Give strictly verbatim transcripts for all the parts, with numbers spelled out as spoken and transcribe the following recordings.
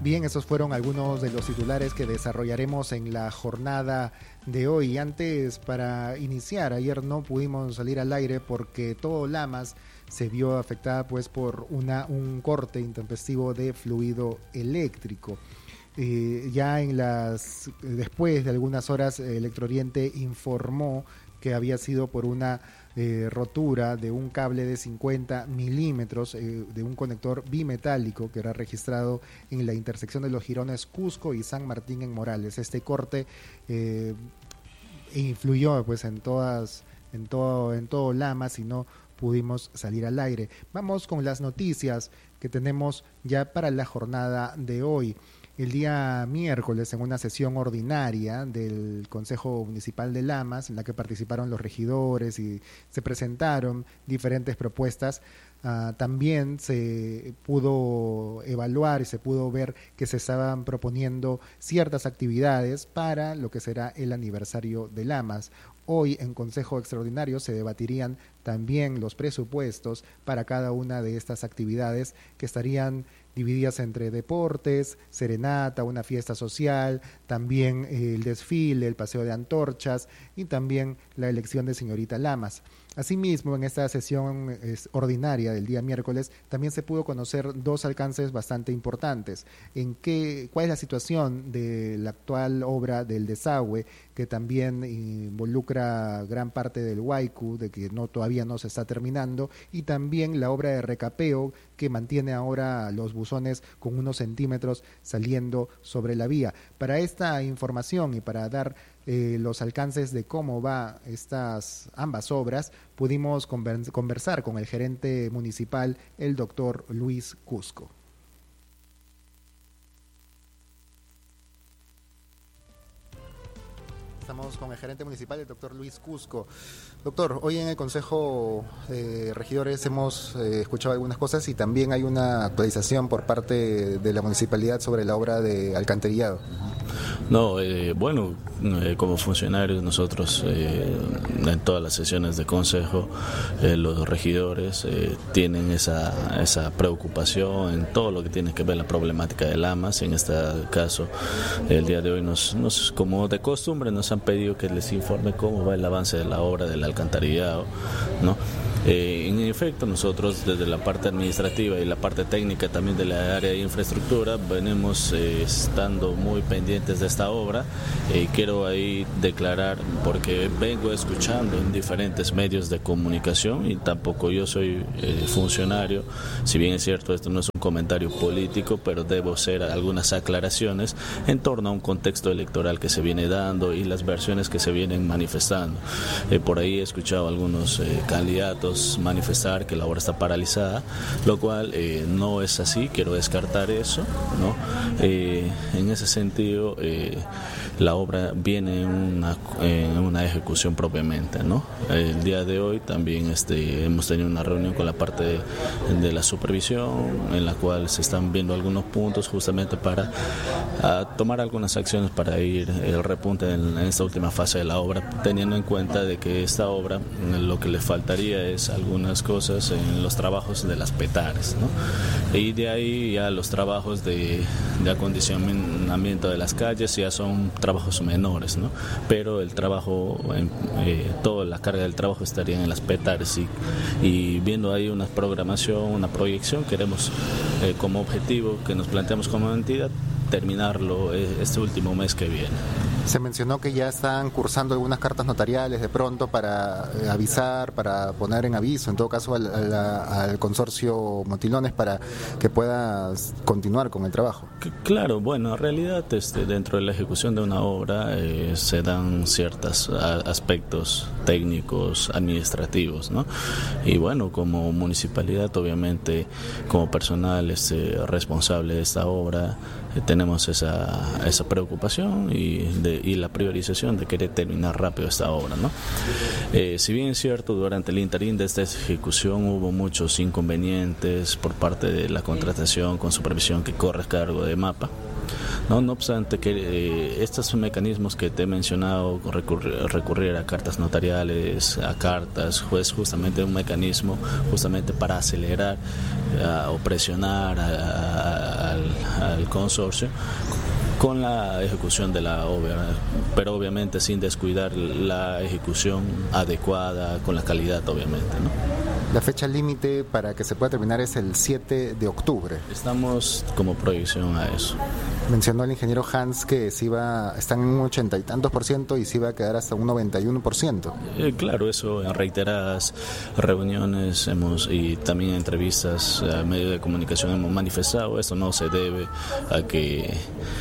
Bien, esos fueron algunos de los titulares que desarrollaremos en la jornada de hoy. Antes, para iniciar, ayer no pudimos salir al aire porque todo Lamas se vio afectada pues por una, un corte intempestivo de fluido eléctrico. Eh, ya en las después de algunas horas, Electrooriente informó que había sido por una eh, rotura de un cable de cincuenta milímetros eh, de un conector bimetálico que era registrado en la intersección de los jirones Cusco y San Martín en Morales. Este corte eh, influyó pues en todas en todo en todo Lamas y no pudimos salir al aire. Vamos con las noticias que tenemos ya para la jornada de hoy. El día miércoles, en una sesión ordinaria del Consejo Municipal de Lamas, en la que participaron los regidores y se presentaron diferentes propuestas, uh, también se pudo evaluar y se pudo ver que se estaban proponiendo ciertas actividades para lo que será el aniversario de Lamas. Hoy en Consejo Extraordinario se debatirían también los presupuestos para cada una de estas actividades que estarían divididas entre deportes, serenata, una fiesta social, también eh, el desfile, el paseo de antorchas y también la elección de señorita Lamas. Asimismo, en esta sesión es, ordinaria del día miércoles, también se pudo conocer dos alcances bastante importantes. En qué, cuál es la situación de la actual obra del desagüe, que también involucra gran parte del Huaycu, de que no todavía no se está terminando, y también la obra de recapeo, que mantiene ahora los buzones con unos centímetros saliendo sobre la vía. Para esta información y para dar eh, los alcances de cómo va estas ambas obras, pudimos conversar con el gerente municipal, el doctor Luis Cusco. Estamos con el gerente municipal, el doctor Luis Cusco. Doctor, hoy en el Consejo de Regidores hemos eh, escuchado algunas cosas y también hay una actualización por parte de la municipalidad sobre la obra de alcantarillado. No, eh, bueno, eh, como funcionarios nosotros eh, en todas las sesiones de consejo, eh, los regidores eh, tienen esa, esa preocupación en todo lo que tiene que ver la problemática de Lamas. En este caso, el día de hoy, nos, nos como de costumbre, nos han pedido que les informe cómo va el avance de la obra del alcantarillado, ¿no? Eh, en efecto, nosotros desde la parte administrativa y la parte técnica también de la área de infraestructura venimos eh, estando muy pendientes de esta obra. Eh, quiero ahí declarar, porque vengo escuchando en diferentes medios de comunicación y tampoco yo soy eh, funcionario, si bien es cierto esto no es un comentario político, pero debo hacer algunas aclaraciones en torno a un contexto electoral que se viene dando y las versiones que se vienen manifestando. Eh, por ahí he escuchado a algunos eh, candidatos manifestar que la obra está paralizada, lo cual eh, no es así, quiero descartar eso, ¿no? Eh, en ese sentido, eh, la obra viene en una, en una ejecución propiamente, ¿no? El día de hoy también este, hemos tenido una reunión con la parte de, de la supervisión, en la cual se están viendo algunos puntos justamente para a, tomar algunas acciones para ir el repunte en, en esta última fase de la obra, teniendo en cuenta de que esta obra lo que le faltaría es algunas cosas en los trabajos de las petares, ¿no? Y de ahí ya los trabajos de, de acondicionamiento de las calles ya son trabajos menores, ¿no? Pero el trabajo, eh, toda la carga del trabajo estaría en las petares y, y viendo ahí una programación, una proyección, queremos eh, como objetivo que nos planteamos como entidad terminarlo eh, este último mes que viene. Se mencionó que ya están cursando algunas cartas notariales de pronto para eh, avisar, para poner en aviso, en todo caso al, al, al consorcio Motilones para que pueda continuar con el trabajo. Claro, bueno, en realidad este, dentro de la ejecución de una obra eh, se dan ciertos aspectos técnicos, administrativos, ¿no? Y bueno, como municipalidad, obviamente, como personal este, responsable de esta obra, eh, tenemos esa, esa preocupación y de y la priorización de querer terminar rápido esta obra, ¿no? Eh, si bien es cierto, durante el interín de esta ejecución hubo muchos inconvenientes por parte de la contratación con supervisión que corre a cargo de MAPA, No, no obstante que eh, estos mecanismos que te he mencionado, recurrir, recurrir a cartas notariales, a cartas, es justamente un mecanismo justamente para acelerar a, o presionar a, a, al, al consorcio con la ejecución de la obra, pero obviamente sin descuidar la ejecución adecuada, con la calidad obviamente, ¿no? La fecha límite para que se pueda terminar es el siete de octubre. Estamos como proyección a eso. Mencionó el ingeniero Hans que se iba, están en un ochenta y tantos por ciento y se iba a quedar hasta un noventa y uno por ciento. Eh, claro, eso en reiteradas reuniones hemos y también en entrevistas a medios de comunicación hemos manifestado. Esto no se debe a que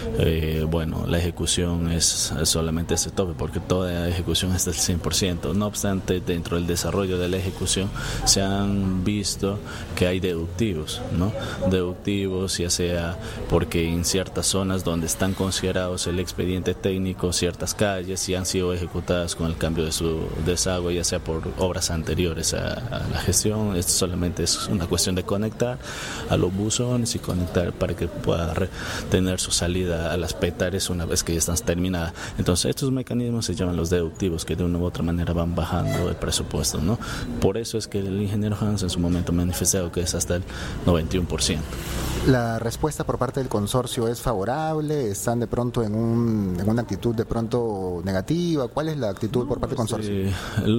eh, bueno, la ejecución es solamente ese tope, porque toda ejecución es del cien por ciento. No obstante, dentro del desarrollo de la ejecución se han visto que hay deductivos, ¿no? Deductivos, ya sea porque en ciertas zonas donde están considerados el expediente técnico, ciertas calles sí han sido ejecutadas con el cambio de su desagüe, ya sea por obras anteriores a, a la gestión. Esto solamente es una cuestión de conectar a los buzones y conectar para que pueda re- tener su salida a las petares una vez que ya están terminadas. Entonces estos mecanismos se llaman los deductivos, que de una u otra manera van bajando el presupuesto, ¿no? Por eso es que el ingeniero Hans en su momento manifestado que es hasta el noventa y uno por ciento. ¿La respuesta por parte del consorcio es favorable? ¿Están de pronto en, un, en una actitud de pronto negativa? ¿Cuál es la actitud por parte del consorcio? Eh,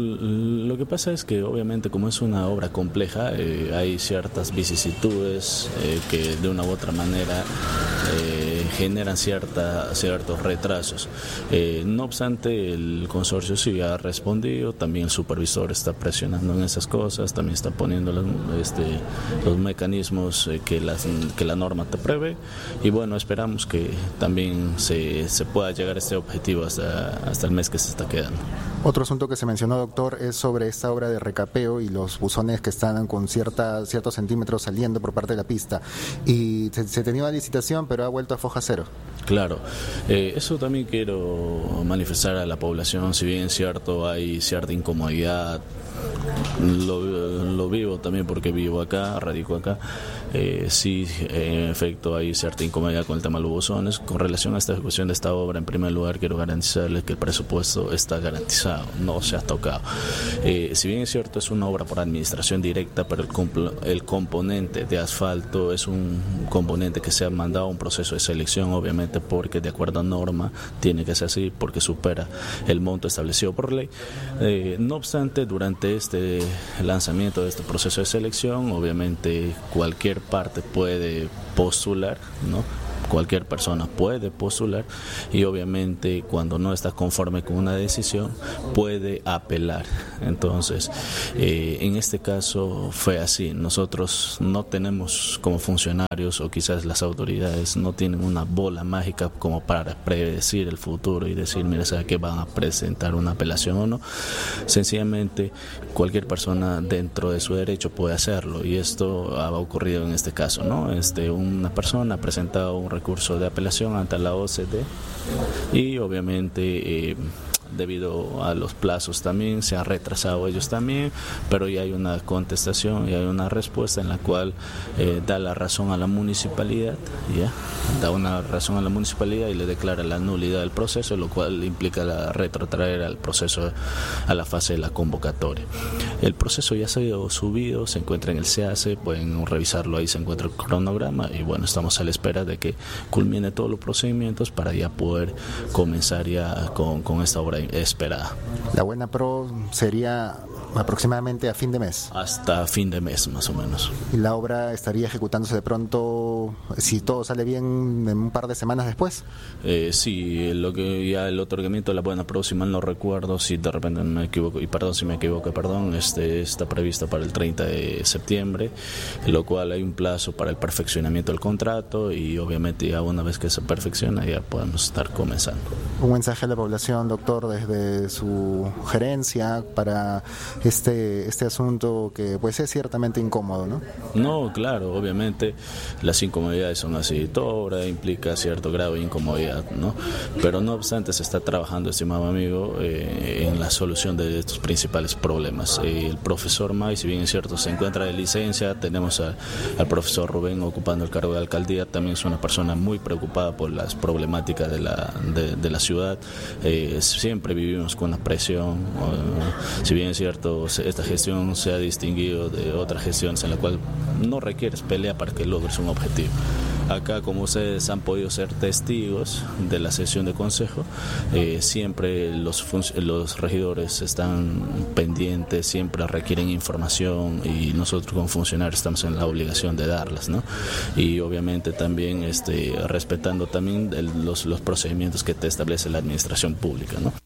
el, lo que pasa es que obviamente como es una obra compleja, eh, hay ciertas vicisitudes eh, que de una u otra manera eh, generan cierta, ciertos retrasos. Eh, no obstante, el consorcio sí ha respondido, también el supervisor está presionando en esas cosas, también está poniendo los, este, los mecanismos eh, que, las, que la norma te prevé, y bueno, esperamos que también se, se pueda llegar a este objetivo hasta, hasta el mes que se está quedando. Otro asunto que se mencionó, doctor, es sobre esta obra de recapeo y los buzones que están con cierta, ciertos centímetros saliendo por parte de la pista, y se, se tenía una licitación pero ha vuelto a foja cero. Claro, eh, eso también quiero manifestar a la población. Si bien es cierto, hay cierta incomodidad, lo, lo vivo también porque vivo acá, radico acá. Eh, sí, en efecto hay cierta incomodidad con el tema de los buzones. Con relación a esta ejecución de esta obra, en primer lugar quiero garantizarles que el presupuesto está garantizado, no se ha tocado. Eh, si bien es cierto, es una obra por administración directa, pero el, compl- el componente de asfalto es un componente que se ha mandado a un proceso de selección, obviamente porque de acuerdo a norma tiene que ser así, porque supera el monto establecido por ley. Eh, no obstante, durante este lanzamiento de este proceso de selección, obviamente cualquier parte puede postular, ¿no? Cualquier persona puede postular, y obviamente cuando no está conforme con una decisión puede apelar. Entonces eh, en este caso fue así. Nosotros no tenemos como funcionarios, o quizás las autoridades no tienen una bola mágica como para predecir el futuro y decir, mira, ¿sabe qué? Van a presentar una apelación o no. Sencillamente cualquier persona dentro de su derecho puede hacerlo, y esto ha ocurrido en este caso, ¿no? Este, una persona ha presentado un recurso de apelación ante la O C DE, y obviamente eh, debido a los plazos también se han retrasado ellos también, pero ya hay una contestación y hay una respuesta en la cual eh, da la razón a la municipalidad, ya da una razón a la municipalidad y le declara la nulidad del proceso, lo cual implica la retrotraer al proceso, a la fase de la convocatoria. El proceso ya se ha ido subido, se encuentra en el C A C E, pueden revisarlo, ahí se encuentra el cronograma, y bueno, estamos a la espera de que culmine todos los procedimientos para ya poder comenzar ya con, con esta obra esperada. La buena pro sería aproximadamente a fin de mes. Hasta fin de mes, más o menos. Y la obra estaría ejecutándose de pronto, si todo sale bien, en un par de semanas después. Eh, sí, lo que ya el otorgamiento de la buena pro, si mal no recuerdo, si de repente me equivoco, y perdón si me equivoco, perdón, este está previsto para el treinta de septiembre, lo cual hay un plazo para el perfeccionamiento del contrato, y obviamente ya una vez que se perfecciona ya podemos estar comenzando. Un mensaje a la población, doctor, desde su gerencia para este este asunto que pues es ciertamente incómodo, ¿no? No, claro, obviamente las incomodidades son así, toda obra implica cierto grado de incomodidad, ¿no? Pero no obstante se está trabajando, estimado amigo, eh, en la solución de estos principales problemas. Eh, el profesor May, si bien es cierto, se encuentra de licencia, tenemos a, al profesor Rubén ocupando el cargo de alcaldía, también es una persona muy preocupada por las problemáticas de la, de, de la ciudad. Eh, siempre vivimos con una presión, eh, si bien es cierto, esto, esta gestión se ha distinguido de otras gestiones en la cual no requieres pelea para que logres un objetivo. Acá, como ustedes han podido ser testigos de la sesión de consejo, eh, siempre los, los regidores están pendientes, siempre requieren información y nosotros como funcionarios estamos en la obligación de darlas, ¿no? Y obviamente también este, respetando también el, los, los procedimientos que te establece la administración pública, ¿no?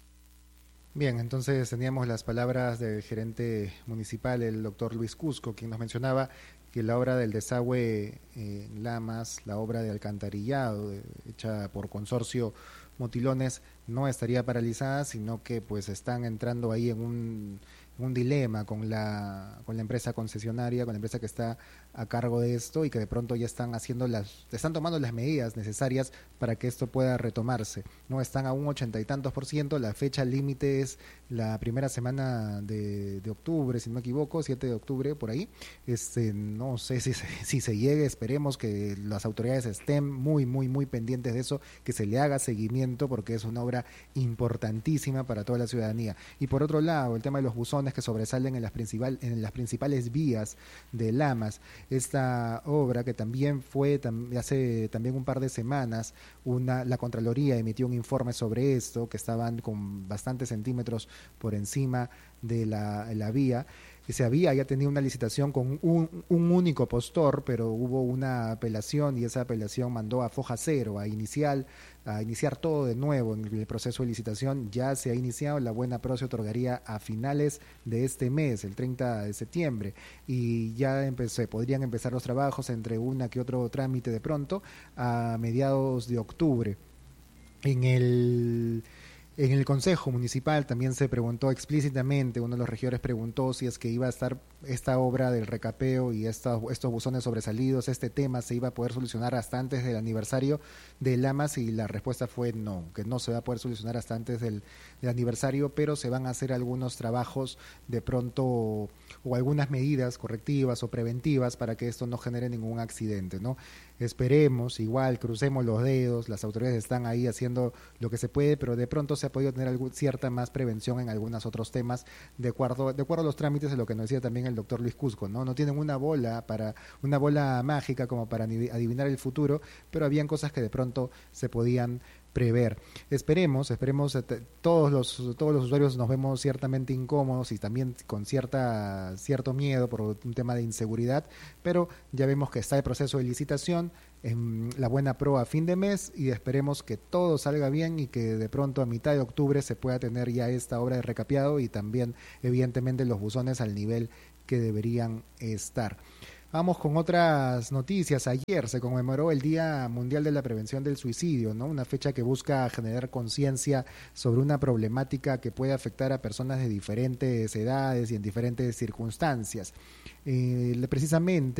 Bien, entonces teníamos las palabras del gerente municipal, el doctor Luis Cusco, quien nos mencionaba que la obra del desagüe eh, en Lamas, la obra de alcantarillado de, hecha por Consorcio Motilones, no estaría paralizada, sino que pues están entrando ahí en un, un dilema con la, con la empresa concesionaria, con la empresa que está a cargo de esto y que de pronto ya están haciendo las, están tomando las medidas necesarias para que esto pueda retomarse. No están a un ochenta y tantos por ciento, la fecha límite es la primera semana de, de octubre, si no me equivoco, siete de octubre, por ahí. Este, no sé si se, si se llegue, esperemos que las autoridades estén muy, muy, muy pendientes de eso, que se le haga seguimiento porque es una obra importantísima para toda la ciudadanía. Y por otro lado, el tema de los buzones que sobresalen en las, principal, en las principales vías de Lamas, esta obra que también fue tam, hace también un par de semanas, una, la Contraloría emitió un informe sobre esto, que estaban con bastantes centímetros por encima de la, la vía. Se había ya tenido una licitación con un, un único postor, pero hubo una apelación y esa apelación mandó a foja cero, a inicial, a iniciar todo de nuevo en el proceso de licitación. Ya se ha iniciado, la buena pro se otorgaría a finales de este mes, el treinta de septiembre, y ya empecé, podrían empezar los trabajos entre una que otro trámite de pronto a mediados de octubre. En el... En el Consejo Municipal también se preguntó explícitamente, uno de los regidores preguntó si es que iba a estar esta obra del recapeo y esta, estos buzones sobresalidos, este tema se iba a poder solucionar hasta antes del aniversario de Lamas, y la respuesta fue no, que no se va a poder solucionar hasta antes del, del aniversario, pero se van a hacer algunos trabajos de pronto o algunas medidas correctivas o preventivas para que esto no genere ningún accidente, ¿no? Esperemos, igual, crucemos los dedos, las autoridades están ahí haciendo lo que se puede, pero de pronto se ha podido tener algún, cierta más prevención en algunos otros temas, de acuerdo, de acuerdo a los trámites de lo que nos decía también el doctor Luis Cusco, ¿no? No tienen una bola para, una bola mágica como para adivinar el futuro, pero habían cosas que de pronto se podían prever. Esperemos, esperemos, todos los todos los usuarios nos vemos ciertamente incómodos y también con cierta cierto miedo por un tema de inseguridad, pero ya vemos que está el proceso de licitación, en la buena pro a fin de mes, y esperemos que todo salga bien y que de pronto a mitad de octubre se pueda tener ya esta obra de recapeado y también evidentemente los buzones al nivel que deberían estar. Vamos con otras noticias. Ayer se conmemoró el Día Mundial de la Prevención del Suicidio, ¿no? Una fecha que busca generar conciencia sobre una problemática que puede afectar a personas de diferentes edades y en diferentes circunstancias. Eh, precisamente